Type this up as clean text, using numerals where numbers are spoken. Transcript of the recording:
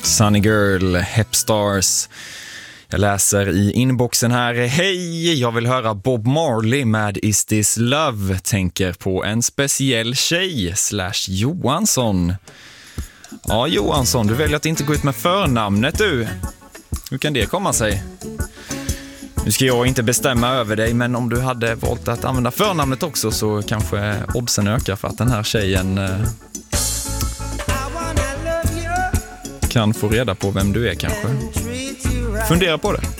Sunny Girl, Hepstars. Jag läser i inboxen här. Hej, jag vill höra Bob Marley med Is This Love. Tänker på en speciell tjej / Johansson. Ja, Johansson, du väljer att inte gå ut med förnamnet du. Hur kan det komma sig? Nu ska jag inte bestämma över dig, men om du hade valt att använda förnamnet också så kanske oddsen ökar för att den här tjejen kan få reda på vem du är kanske. Fundera på det.